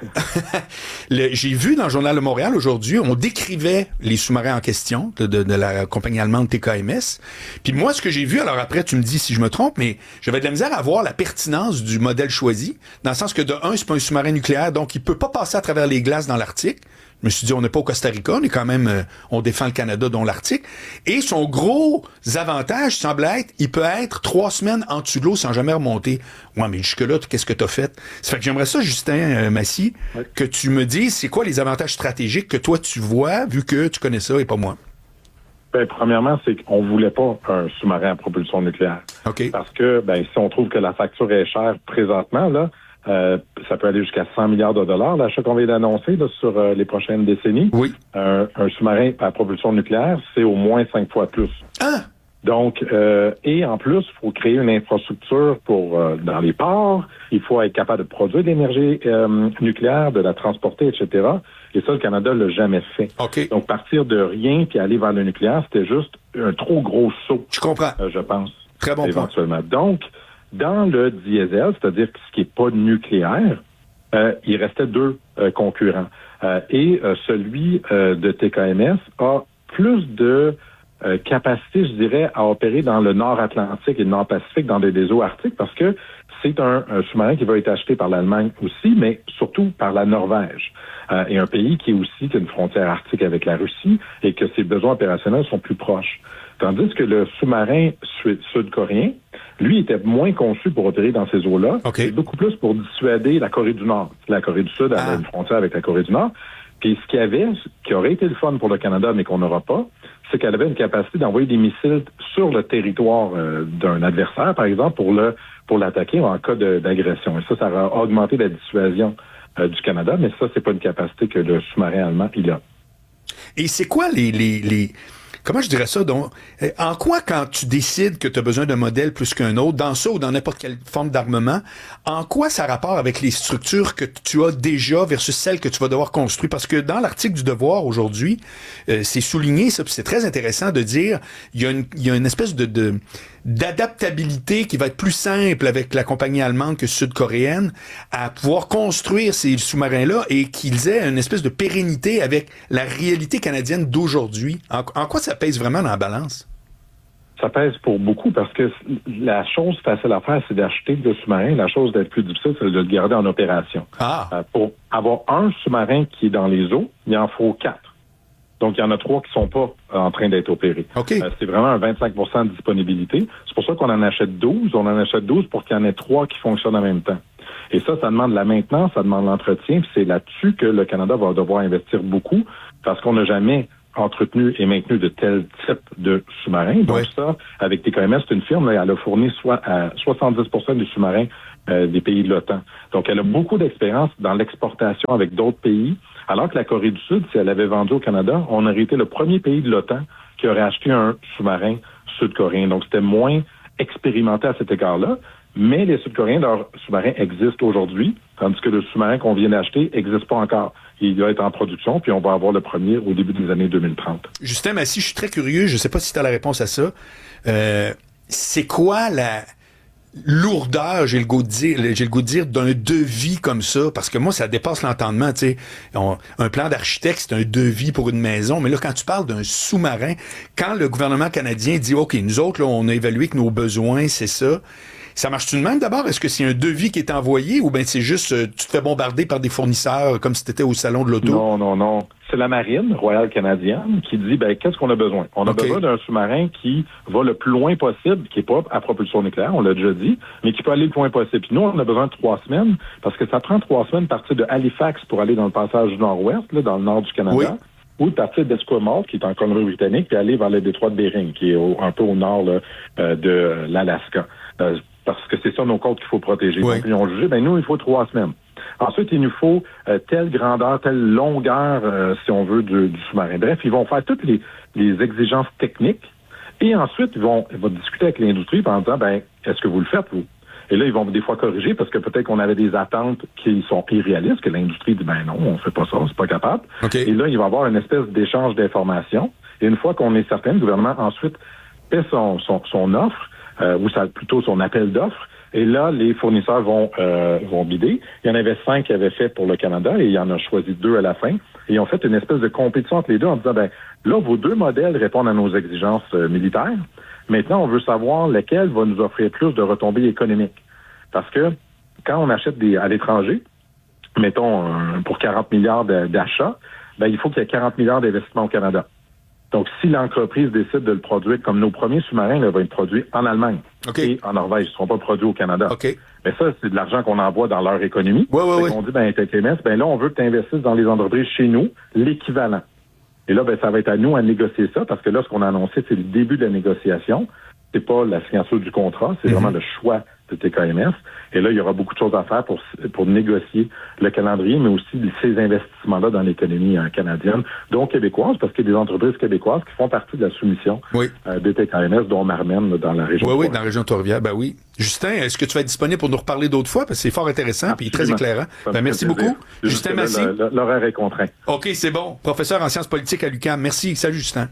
le, j'ai vu dans le Journal de Montréal aujourd'hui, on décrivait les sous-marins en question de, de, de la compagnie allemande T K M S. Puis moi, ce que j'ai vu, alors après, tu me dis si je me trompe, mais j'avais de la misère à voir la pertinence du modèle choisi, dans le sens que de un, c'est pas un sous-marin nucléaire, donc il peut pas passer à travers les glaces dans l'Arctique. Je me suis dit, on n'est pas au Costa Rica, on est quand même, euh, on défend le Canada, dont l'Arctique. Et son gros avantage semble être, il peut être trois semaines en dessous de l'eau sans jamais remonter. Ouais, mais jusque-là, qu'est-ce que t'as fait? Ça fait que j'aimerais ça, Justin euh, Massy, ouais. que tu me dises, c'est quoi les avantages stratégiques que toi tu vois, vu que tu connais ça et pas moi? Ben, premièrement, c'est qu'on voulait pas un sous-marin à propulsion nucléaire. OK. Parce que, ben, si on trouve que la facture est chère présentement, là, Euh, ça peut aller jusqu'à cent milliards de dollars, l'achat qu'on vient d'annoncer là, sur euh, les prochaines décennies. Oui. Euh, un sous-marin à propulsion nucléaire, c'est au moins cinq fois plus. Ah! Donc, euh, et en plus, il faut créer une infrastructure pour euh, dans les ports. Il faut être capable de produire de l'énergie euh, nucléaire, de la transporter, et cetera. Et ça, le Canada l'a jamais fait. Okay. Donc, partir de rien puis aller vers le nucléaire, c'était juste un trop gros saut. Je comprends. Euh, je pense. Très bon éventuellement. point. Donc, dans le diesel, c'est-à-dire ce qui n'est pas nucléaire, euh, il restait deux euh, concurrents. Euh, et euh, celui euh, de T K M S a plus de euh, capacité, je dirais, à opérer dans le Nord-Atlantique et le Nord-Pacifique, dans des, des eaux arctiques, parce que c'est un, un sous-marin qui va être acheté par l'Allemagne aussi, mais surtout par la Norvège. Euh, et un pays qui est aussi qui a une frontière arctique avec la Russie et que ses besoins opérationnels sont plus proches. Tandis que le sous-marin sud-coréen, lui, était moins conçu pour opérer dans ces eaux-là. Okay. Beaucoup plus pour dissuader la Corée du Nord. La Corée du Sud ah. a une frontière avec la Corée du Nord. Puis ce qu'il y avait, qui aurait été le fun pour le Canada, mais qu'on n'aura pas, c'est qu'elle avait une capacité d'envoyer des missiles sur le territoire euh, d'un adversaire, par exemple, pour le pour l'attaquer en cas de, d'agression. Et ça, ça a augmenté la dissuasion euh, du Canada, mais ça, c'est pas une capacité que le sous-marin allemand, il a. Et c'est quoi les... les, les... Comment je dirais ça? Donc, en quoi, quand tu décides que tu as besoin d'un modèle plus qu'un autre, dans ça ou dans n'importe quelle forme d'armement, en quoi ça a rapport avec les structures que tu as déjà versus celles que tu vas devoir construire? Parce que dans l'article du Devoir aujourd'hui, euh, c'est souligné, ça, puis c'est très intéressant de dire, il y a une, il y a une espèce de, de d'adaptabilité qui va être plus simple avec la compagnie allemande que sud-coréenne à pouvoir construire ces sous-marins-là et qu'ils aient une espèce de pérennité avec la réalité canadienne d'aujourd'hui. En, en quoi ça pèse vraiment dans la balance? Ça pèse pour beaucoup parce que la chose facile à faire, c'est d'acheter le sous-marin. La chose d'être plus difficile, c'est de le garder en opération. Ah. Euh, pour avoir un sous-marin qui est dans les eaux, il en faut quatre. Donc, il y en a trois qui sont pas euh, en train d'être opérés. Okay. Euh, c'est vraiment un vingt-cinq pour cent de disponibilité. C'est pour ça qu'on en achète douze. On en achète douze pour qu'il y en ait trois qui fonctionnent en même temps. Et ça, ça demande la maintenance, ça demande l'entretien. Puis c'est là-dessus que le Canada va devoir investir beaucoup parce qu'on n'a jamais entretenu et maintenu de tel type de sous-marin. Donc oui. ça, avec T K M S, c'est une firme, là, elle a fourni soit à soixante-dix pour cent des sous-marins euh, des pays de l'OTAN. Donc, elle a beaucoup d'expérience dans l'exportation avec d'autres pays, alors que la Corée du Sud, si elle avait vendu au Canada, on aurait été le premier pays de l'OTAN qui aurait acheté un sous-marin sud-coréen. Donc, c'était moins expérimenté à cet égard-là, mais les Sud-Coréens, leurs sous-marins existent aujourd'hui, tandis que le sous-marin qu'on vient d'acheter n'existe pas encore. Il doit être en production, puis on va avoir le premier au début des années deux mille trente. Justin Massy, je suis très curieux, je ne sais pas si tu as la réponse à ça. Euh, c'est quoi la lourdeur, j'ai le goût de dire, j'ai le goût de dire d'un devis comme ça, parce que moi, ça dépasse l'entendement, tu sais. Un plan d'architecte, c'est un devis pour une maison, mais là, quand tu parles d'un sous-marin, quand le gouvernement canadien dit, OK, nous autres, là, on a évalué que nos besoins, c'est ça, ça marche-tu de même d'abord? Est-ce que c'est un devis qui est envoyé ou bien c'est juste, euh, tu te fais bombarder par des fournisseurs comme si tu étais au salon de l'auto? Non, non, non. C'est la marine royale canadienne qui dit, ben, qu'est-ce qu'on a besoin? On a okay. besoin d'un sous-marin qui va le plus loin possible, qui n'est pas à propulsion nucléaire, on l'a déjà dit, mais qui peut aller le plus loin possible. Puis nous, on a besoin de trois semaines, parce que ça prend trois semaines de partir de Halifax pour aller dans le passage du nord-ouest, là, dans le nord du Canada. Oui. Ou de partir d'Esquimalt, qui est en Colombie-Britannique, puis aller vers les détroits de Bering, qui est au, un peu au nord là, euh, de l'Alaska. Euh, parce que c'est ça nos côtes qu'il faut protéger. Oui. Donc, ils ont jugé, ben nous, il faut trois semaines. Ensuite, il nous faut euh, telle grandeur, telle longueur, euh, si on veut, du, du sous-marin. Bref, ils vont faire toutes les, les exigences techniques et ensuite, ils vont, ils vont discuter avec l'industrie en disant, ben, est-ce que vous le faites, vous? Et là, ils vont des fois corriger parce que peut-être qu'on avait des attentes qui sont irréalistes, que l'industrie dit, ben non, on fait pas ça, c'est pas capable. Okay. Et là, il va y avoir une espèce d'échange d'informations. Et une fois qu'on est certain, le gouvernement ensuite fait son, son, son offre, Euh, ou ça, plutôt son appel d'offres. Et là, les fournisseurs vont euh, vont bider. Il y en avait cinq qui avaient fait pour le Canada et il y en a choisi deux à la fin. Et ils ont fait une espèce de compétition entre les deux en disant, ben là, vos deux modèles répondent à nos exigences euh, militaires. Maintenant, on veut savoir lequel va nous offrir plus de retombées économiques. Parce que quand on achète des à l'étranger, mettons euh, pour quarante milliards d'achats, ben il faut qu'il y ait quarante milliards d'investissements au Canada. Donc, si l'entreprise décide de le produire, comme nos premiers sous-marins, là, vont être produits en Allemagne okay. et en Norvège, ils ne seront pas produits au Canada. Okay. Mais ça, c'est de l'argent qu'on envoie dans leur économie. Ouais, ouais, ouais. On dit, ben, T K M S, ben là, on veut que tu investisses dans les entreprises chez nous, l'équivalent. Et là, ben, ça va être à nous à négocier ça, parce que là, ce qu'on a annoncé, c'est le début de la négociation. C'est pas la signature du contrat, c'est mm-hmm. vraiment le choix de T K M S. Et là, il y aura beaucoup de choses à faire pour, pour négocier le calendrier, mais aussi ces investissements-là dans l'économie euh, canadienne, dont québécoise, parce qu'il y a des entreprises québécoises qui font partie de la soumission oui. euh, de T K M S, dont Marmen, là, dans la région. Oui, oui, dans la région de Trois-Rivières, ben oui. Justin, est-ce que tu vas être disponible pour nous reparler d'autres fois? Parce que c'est fort intéressant et très éclairant. Ben, merci beaucoup. Justin Massy. L'horaire est contraint. OK, c'est bon. Professeur en sciences politiques à l'U Q A M. Merci. Salut, Justin.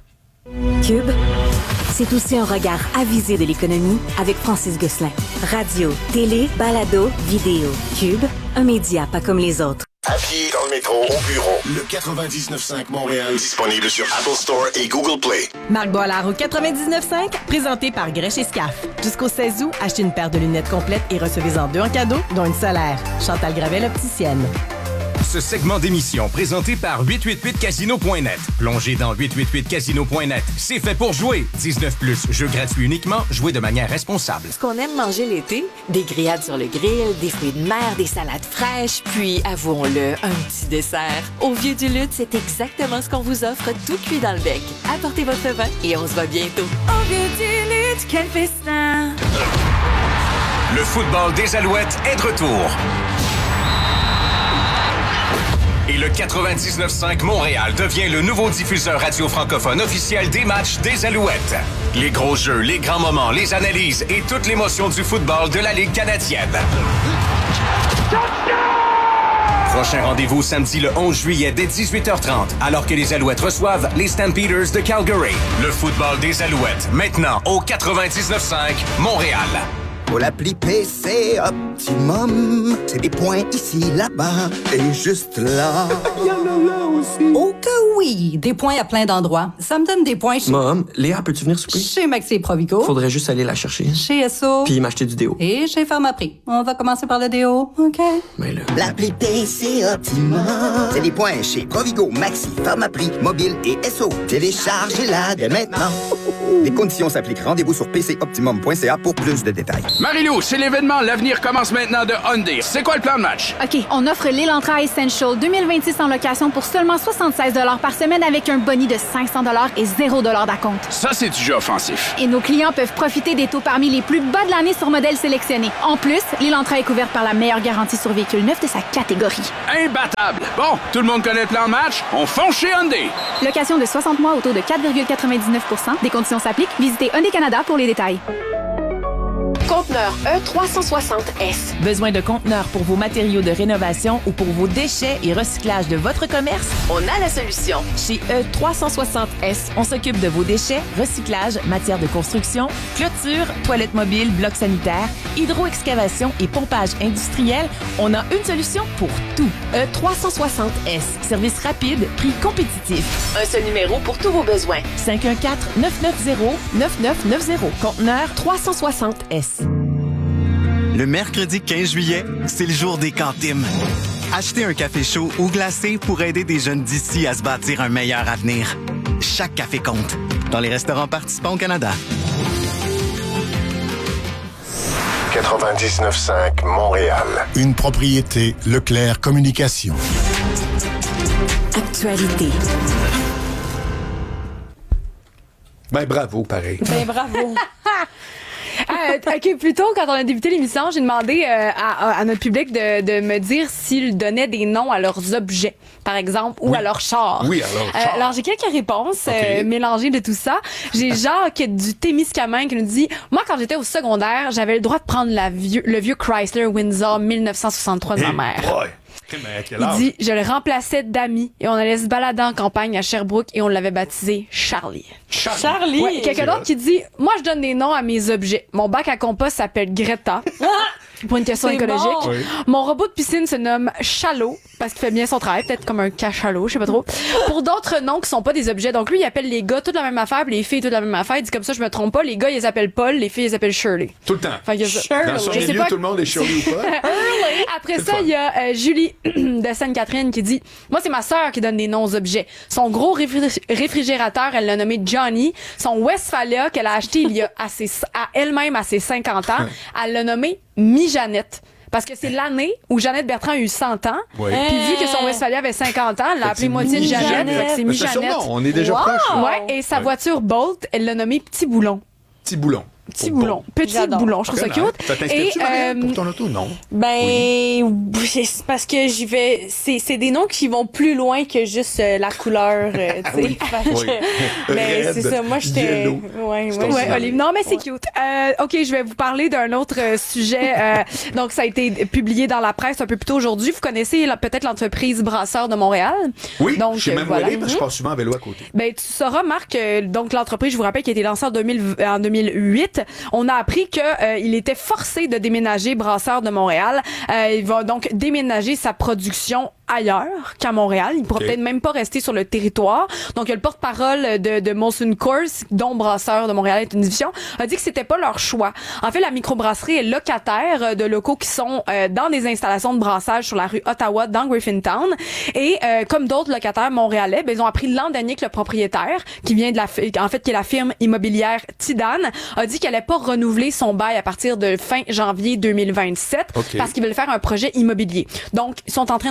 Cube, c'est aussi un regard avisé de l'économie avec Francis Gosselin. Radio, télé, balado, vidéo. Cube, un média pas comme les autres. À pied, dans le métro, au bureau, le quatre-vingt-dix-neuf cinq Montréal, disponible sur Apple Store et Google Play. Marc Boilard au quatre-vingt-dix-neuf cinq, présenté par Grèche et Scaf. Jusqu'au seize août, achetez une paire de lunettes complètes et recevez-en deux en cadeau, dont une solaire. Chantal Gravel, opticienne. Ce segment d'émission présenté par huit cent quatre-vingt-huit casino point net. Plongez dans huit cent quatre-vingt-huit casino point net. C'est fait pour jouer. dix-neuf plus, jeux gratuits uniquement, jouez de manière responsable. Ce qu'on aime manger l'été, des grillades sur le grill, des fruits de mer, des salades fraîches, puis, avouons-le, un petit dessert. Au Vieux du Lutte, c'est exactement ce qu'on vous offre, tout cuit dans le bec. Apportez votre vin et on se voit bientôt. Au Vieux du Lutte, quel festin! Le football des Alouettes est de retour. Et le quatre-vingt-dix-neuf cinq Montréal devient le nouveau diffuseur radio francophone officiel des matchs des Alouettes. Les gros jeux, les grands moments, les analyses et toute l'émotion du football de la Ligue canadienne. Prochain rendez-vous samedi le onze juillet dès dix-huit heures trente, alors que les Alouettes reçoivent les Stampeders de Calgary. Le football des Alouettes, maintenant au quatre-vingt-dix-neuf cinq Montréal. Pour l'appli P C Optimum, c'est des points ici, là-bas et juste là. Il y en a là aussi. Oh que oui! Des points à plein d'endroits. Ça me donne des points chez... Mom, Léa, peux-tu venir souper? Chez Maxi et Provigo. Faudrait juste aller la chercher. Chez S O. Puis m'acheter du déo. Et chez Pharmaprix. On va commencer par le déo, OK? Mais là... L'appli P C Optimum, c'est des points chez Provigo, Maxi, Pharmaprix, Mobile et S O. Téléchargez-la dès maintenant. Les conditions s'appliquent. Rendez-vous sur p c optimum point c a pour plus de détails. Marie-Lou, c'est l'événement L'avenir commence maintenant de Hyundai. C'est quoi le plan de match? OK, on offre l'Elantra Essential deux mille vingt-six en location pour seulement soixante-seize dollars par semaine avec un boni de cinq cents dollars et zéro dollars d'acompte. Ça, c'est du jeu offensif. Et nos clients peuvent profiter des taux parmi les plus bas de l'année sur modèles sélectionnés. En plus, l'Elantra est couverte par la meilleure garantie sur véhicule neuf de sa catégorie. Imbattable! Bon, tout le monde connaît le plan de match? On fonce chez Hyundai! Location de soixante mois au taux de quatre virgule quatre-vingt-dix-neuf pour cent. Des conditions s'appliquent. Visitez Hyundai Canada pour les détails. Conteneur E trois cent soixante S. Besoin de conteneurs pour vos matériaux de rénovation ou pour vos déchets et recyclage de votre commerce? On a la solution. Chez E trois cent soixante S, on s'occupe de vos déchets, recyclage, matières de construction, clôture, toilettes mobiles, blocs sanitaires, hydro-excavation et pompage industriel. On a une solution pour tout. E trois cent soixante S. Service rapide, prix compétitif. Un seul numéro pour tous vos besoins. cinq un quatre, neuf neuf zéro, neuf neuf neuf zéro. Conteneur trois cent soixante S. Le mercredi quinze juillet, c'est le jour des cantines. Achetez un café chaud ou glacé pour aider des jeunes d'ici à se bâtir un meilleur avenir. Chaque café compte. Dans les restaurants participants au Canada. quatre-vingt-dix-neuf cinq Montréal. Une propriété Leclerc Communication. Actualité. Ben bravo, pareil. Ben bravo. Euh, OK, plus tôt, quand on a débuté l'émission, j'ai demandé euh, à, à notre public de, de me dire s'ils donnaient des noms à leurs objets, par exemple, ou oui. à leur char. Oui, à leur char. Euh, alors, j'ai quelques réponses okay. euh, mélangées de tout ça. J'ai Jacques du Témiscamingue qui nous dit « Moi, quand j'étais au secondaire, j'avais le droit de prendre la vieux, le vieux Chrysler Windsor dix-neuf cent soixante-trois de ma mère. Boy. » Il dit « Je le remplaçais d'amis et on allait se balader en campagne à Sherbrooke et on l'avait baptisé Charlie. » Charlie. Charlie. Ouais, quelqu'un d'autre qui dit « Moi, je donne des noms à mes objets. Mon bac à compost s'appelle Greta. » Pour une question c'est écologique. Bon. Oui. Mon robot de piscine se nomme Chalot parce qu'il fait bien son travail, peut-être comme un cachalot, je sais pas trop. Pour d'autres noms qui sont pas des objets. Donc lui, il appelle les gars toute la même affaire, puis les filles toute la même affaire. Il dit comme ça, je me trompe pas. Les gars, ils appellent Paul, les filles, ils appellent Shirley. Tout le temps. Enfin, Shirley. Dans son je sais milieu, pas... tout le monde est Shirley ou pas. Après ça, il y a euh, Julie de Sainte-Catherine qui dit « Moi, c'est ma sœur qui donne des noms aux objets. Son gros réfri- réfrigérateur, elle l'a nommé Johnny. Son Westphalia qu'elle a acheté il y a à, ses, à elle-même à ses cinquante ans, elle l'a nommé Mi-Jeannette. » Parce que c'est l'année où Jeannette Bertrand a eu cent ans. Oui. Puis vu que son Westphalia avait cinquante ans, elle l'a appelé moitié de Jeannette. C'est Mi-Jeannette. On est déjà wow. proche. Ouais, et sa ouais. voiture Bolt, elle l'a nommé Petit Boulon. Petit Boulon. Petit boulon. Petit J'adore. boulon, je trouve ça cute. Ça t'inspire-tu, Marianne, pour ton auto? Non. Ben, oui. C'est parce que j'y vais. C'est, c'est des noms qui vont plus loin que juste euh, la couleur, euh, tu sais. oui. oui. Mais c'est ça, moi, j'étais. Ouais, ouais, ouais, Olive. Non, mais c'est ouais. cute. Euh, OK, je vais vous parler d'un autre euh, sujet. Euh, donc, ça a été publié dans la presse un peu plus tôt aujourd'hui. Vous connaissez là, peut-être l'entreprise Brasseur de Montréal. Oui, donc, je sais même voilà. où aller parce que je passe souvent à vélo à côté. Ben, tu sauras, Marc, euh, donc l'entreprise, je vous rappelle, qui a été lancée en, deux mille, en deux mille huit. On a appris que euh, il était forcé de déménager Brasseur de Montréal. Euh, il va donc déménager sa production ailleurs qu'à Montréal. Il pourra okay. peut-être même pas rester sur le territoire. Donc, il y a le porte-parole de, de Molson Coors, dont Brasseur de Montréal est une division, a dit que c'était pas leur choix. En fait, la microbrasserie est locataire de locaux qui sont euh, dans des installations de brassage sur la rue Ottawa, dans Griffintown. Et euh, comme d'autres locataires montréalais, ben, ils ont appris l'an dernier que le propriétaire, qui vient de la, en fait, qui est la firme immobilière Tidane, a dit qu'elle allait pas renouveler son bail à partir de fin janvier deux mille vingt-sept okay. parce qu'ils veulent faire un projet immobilier. Donc, ils sont en train de regarder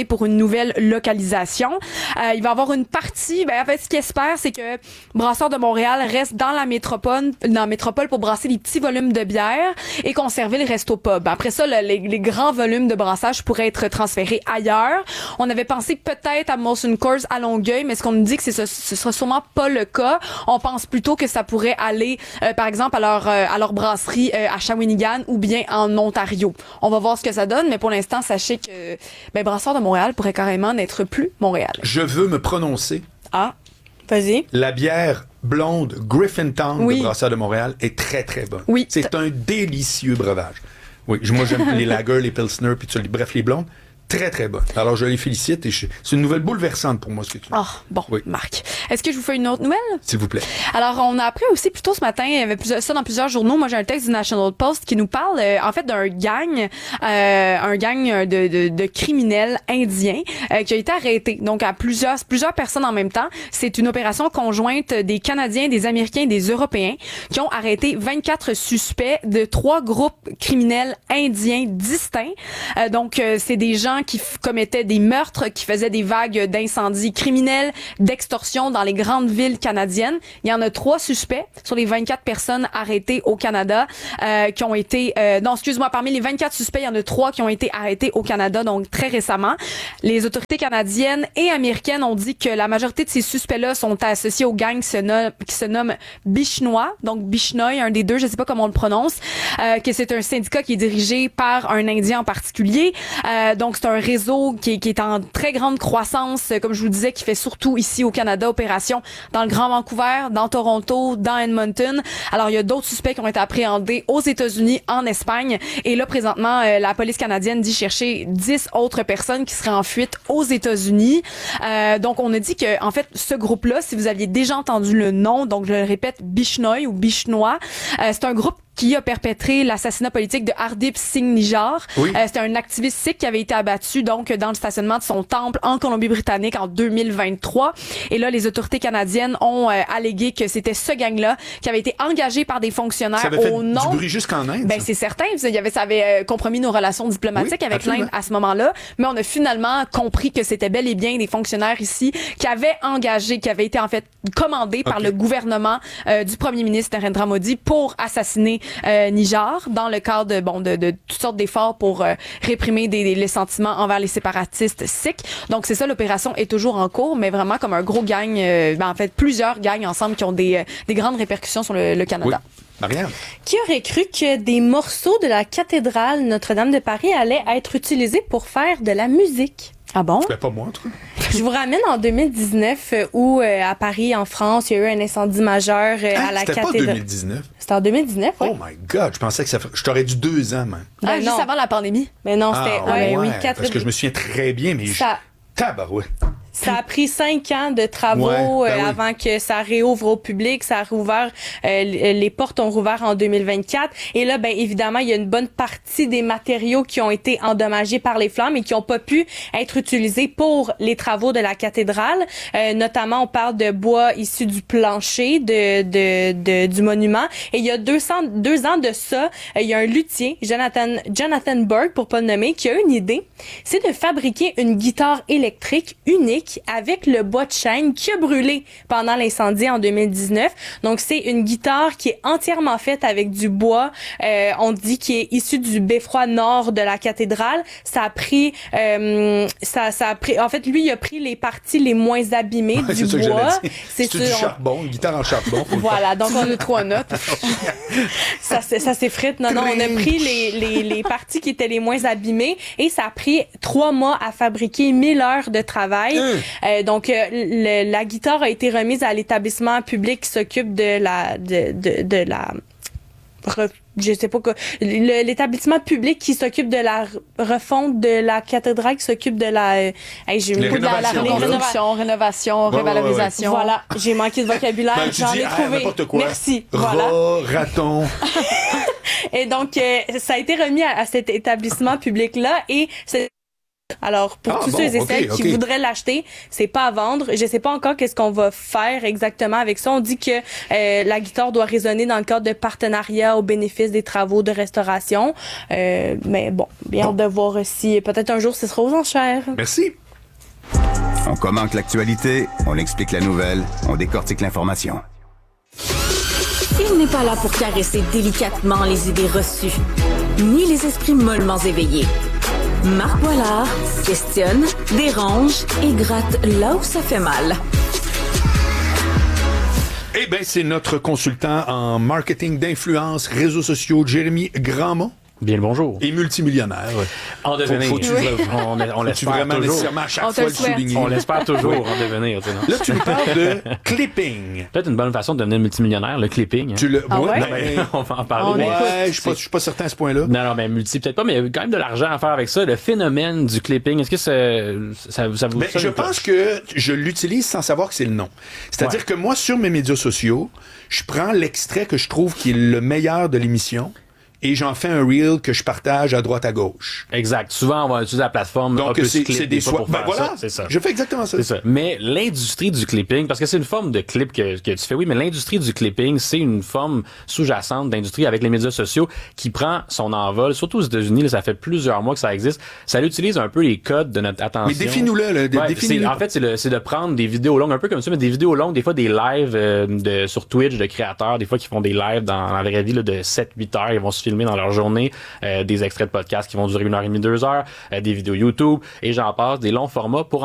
demandé pour une nouvelle localisation. Euh, il va y avoir une partie, ben, en fait, ce qu'il espère, c'est que Brasseurs de Montréal reste dans la métropole, dans la métropole pour brasser des petits volumes de bière et conserver le resto-pub. Après ça, le, les, les grands volumes de brassage pourraient être transférés ailleurs. On avait pensé peut-être à Molson Coors à Longueuil, mais ce qu'on nous dit que c'est ce, ce sera sûrement pas le cas. On pense plutôt que ça pourrait aller, euh, par exemple, à leur, euh, à leur brasserie euh, à Shawinigan ou bien en Ontario. On va voir ce que ça donne, mais pour l'instant, sachez que ben, Brasseurs de Montréal pourrait carrément n'être plus Montréal. Je veux me prononcer. Ah, vas-y. La bière blonde Griffintown oui. de Brasseurs de Montréal est très, très bonne. Oui. C'est un délicieux breuvage. Oui, moi, j'aime les lagers, les pilsner, puis bref, les blondes. Très, très bonne. Alors, je les félicite et je... c'est une nouvelle bouleversante pour moi, ce que tu dis. Oh, bon, oui. Marc. Est-ce que je vous fais une autre nouvelle? S'il vous plaît. Alors, on a appris aussi plus tôt ce matin, il y avait plusieurs, ça dans plusieurs journaux. Moi, j'ai un texte du National Post qui nous parle, euh, en fait, d'un gang, euh, un gang de, de, de criminels indiens euh, qui a été arrêté. Donc, à plusieurs, plusieurs personnes en même temps. C'est une opération conjointe des Canadiens, des Américains et des Européens qui ont arrêté vingt-quatre suspects de trois groupes criminels indiens distincts. Euh, donc, euh, c'est des gens qui f- commettaient des meurtres, qui faisaient des vagues d'incendies criminels, d'extorsion dans les grandes villes canadiennes. Il y en a trois suspects sur les vingt-quatre personnes arrêtées au Canada euh, qui ont été... Euh, non, excuse-moi, parmi les vingt-quatre suspects, il y en a trois qui ont été arrêtés au Canada, donc très récemment. Les autorités canadiennes et américaines ont dit que la majorité de ces suspects-là sont associés au gang qui se nomme, qui se nomme Bishnois, donc Bishnoi, un des deux, je sais pas comment on le prononce, euh, que c'est un syndicat qui est dirigé par un Indien en particulier. Euh, donc, c'est un réseau qui est, qui est en très grande croissance, comme je vous disais, qui fait surtout ici au Canada opération dans le Grand Vancouver, dans Toronto, dans Edmonton. Alors, il y a d'autres suspects qui ont été appréhendés aux États-Unis, en Espagne. Et là, présentement, euh, la police canadienne dit chercher dix autres personnes qui seraient en fuite aux États-Unis. Euh, donc, on a dit que, en fait, ce groupe-là, si vous aviez déjà entendu le nom, donc je le répète, Bishnoi ou Bishnois, euh, c'est un groupe qui a perpétré l'assassinat politique de Hardip Singh Nijjar. Oui. Euh, c'était un activiste sikh qui avait été abattu donc dans le stationnement de son temple en Colombie-Britannique en deux mille vingt-trois. Et là, les autorités canadiennes ont euh, allégué que c'était ce gang-là qui avait été engagé par des fonctionnaires ça avait fait au nom... du bruit jusqu'en Inde. Ben, c'est certain. Il y avait, ça avait euh, compromis nos relations diplomatiques oui, avec absolument. l'Inde à ce moment-là. Mais on a finalement compris que c'était bel et bien des fonctionnaires ici qui avaient engagé, qui avaient été en fait commandés okay. par le gouvernement euh, du premier ministre Narendra Modi pour assassiner Euh, Nijjar dans le cadre de, bon, de, de toutes sortes d'efforts pour euh, réprimer des, des, les sentiments envers les séparatistes sikhs. Donc c'est ça, l'opération est toujours en cours, mais vraiment comme un gros gang, euh, ben, en fait plusieurs gangs ensemble qui ont des, euh, des grandes répercussions sur le, le Canada. Oui. Marianne. Qui aurait cru que des morceaux de la cathédrale Notre-Dame de Paris allaient être utilisés pour faire de la musique? Ah bon? Ben, pas moi, en tout cas. Je vous ramène en deux mille dix-neuf où, euh, à Paris, en France, il y a eu un incendie majeur euh, hein, à la c'était cathédrale. C'était pas deux mille dix-neuf? C'était en deux mille dix-neuf, oui. Oh my God, je pensais que ça... Je t'aurais dû deux ans, même. Ben ah, juste non. avant la pandémie. Mais non, c'était... Ah, ouais, ouais, oui, quatre... Parce que je me souviens très bien, mais... Ça... Je... Tabarouette. Ça a pris cinq ans de travaux ouais, ben euh, oui. avant que ça réouvre au public. Ça a rouvert, euh, les portes ont rouvert en deux mille vingt-quatre. Et là, ben évidemment, il y a une bonne partie des matériaux qui ont été endommagés par les flammes et qui n'ont pas pu être utilisés pour les travaux de la cathédrale. Euh, notamment, on parle de bois issu du plancher de, de, de du monument. Et il y a deux cents, deux ans de ça, euh, il y a un luthier, Jonathan, Jonathan Burke, pour pas le nommer, qui a une idée. C'est de fabriquer une guitare électrique unique avec le bois de chêne qui a brûlé pendant l'incendie en deux mille dix-neuf. Donc, c'est une guitare qui est entièrement faite avec du bois. Euh, on dit qu'il est issu du beffroi nord de la cathédrale. Ça a pris... Euh, ça, ça a pris... En fait, lui, il a pris les parties les moins abîmées ouais, du c'est bois. C'est, c'est du on... charbon, une guitare en charbon. Voilà, donc on a trois notes. ça, ça s'effrite. Non, non, on a pris les, les, les parties qui étaient les moins abîmées et ça a pris trois mois à fabriquer mille heures de travail. Mmh. Euh, donc, euh, le, la guitare a été remise à l'établissement public qui s'occupe de la... de, de, de la je sais pas quoi, le, l'établissement public qui s'occupe de la refonte de la cathédrale, qui s'occupe de la, euh, hey, j'ai les de la, la rénovation, rénovation, ouais, révalorisation. Ouais, ouais. Voilà, j'ai manqué de vocabulaire, ben, j'en dis, ai trouvé. N'importe quoi. Merci. Rat, voilà. raton. Et donc, euh, ça a été remis à, à cet établissement public-là et c'est Alors, pour ah, tous bon, ceux et okay, celles qui okay. voudraient l'acheter, c'est pas à vendre. Je sais pas encore qu'est-ce qu'on va faire exactement avec ça. On dit que euh, la guitare doit résonner dans le cadre de partenariats au bénéfice des travaux de restauration. Euh, mais bon, bien hâte de voir si peut-être un jour ce sera aux enchères. Merci. On commente l'actualité, on explique la nouvelle, on décortique l'information. Il n'est pas là pour caresser délicatement les idées reçues, ni les esprits mollement éveillés. Marc Boilard questionne, dérange et gratte là où ça fait mal. Eh bien, c'est notre consultant en marketing d'influence, réseaux sociaux, Jérémy Grandmont. Bien le bonjour. Et multimillionnaire. En devenir. Faut, faut-tu, oui. on, on l'espère vraiment toujours. nécessairement à chaque on fois le souligner. On l'espère toujours oui. en devenir. Tu sais, non? Là, tu me parles de clipping. Peut-être une bonne façon de devenir multimillionnaire, le clipping. Hein. Tu le... Ah ouais? Non, mais, on va en parler. On mais ouais, je suis pas, pas certain à ce point-là. Non, non, mais multi, peut-être pas, mais il y a quand même de l'argent à faire avec ça. Le phénomène du clipping, est-ce que ça, ça, ça vous... Ben, je pense que je l'utilise sans savoir que c'est le nom. C'est-à-dire ouais. que moi, sur mes médias sociaux, je prends l'extrait que je trouve qui est le meilleur de l'émission et j'en fais un reel que je partage à droite à gauche. Exact. Souvent, on va utiliser la plateforme. Donc, Opus c'est, Clip, c'est des, des fois fois. Pour Ben faire voilà. Ça, c'est ça. Je fais exactement ça. C'est ça. Mais l'industrie du clipping, parce que c'est une forme de clip que, que tu fais, oui, mais l'industrie du clipping, c'est une forme sous-jacente d'industrie avec les médias sociaux qui prend son envol. Surtout aux États-Unis, là, ça fait plusieurs mois que ça existe. Ça utilise un peu les codes de notre attention. Mais définis-nous-le. Là, ouais, définis-nous. En fait, c'est, le, c'est de prendre des vidéos longues, un peu comme ça, mais des vidéos longues, des fois des lives euh, de, sur Twitch de créateurs, des fois qui font des lives dans la vraie vie là, de sept huit heures. Ils vont se filmer dans leur journée. Euh, des extraits de podcasts qui vont durer une heure et demie, deux heures, euh, des vidéos YouTube, et j'en passe, des longs formats pour